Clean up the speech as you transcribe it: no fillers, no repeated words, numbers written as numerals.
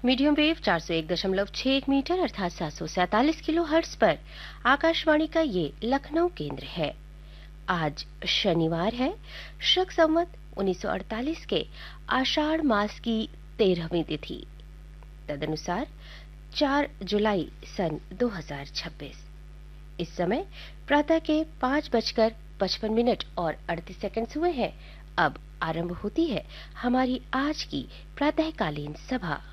Medium wave 401.61 metre अर्थात 747 kilo hertz पर आकाशवाणी का ये लखनऊ केंद्र है। आज शनिवार है, शक संवत 1948 के आषाढ़ मास की 13वीं तिथि, तदनुसार 4 जुलाई सन 2026। इस समय प्रातः के 5:55 और 38 सेकंड हुए हैं। अब आरंभ होती है हमारी आज की प्रातःकालीन सभा।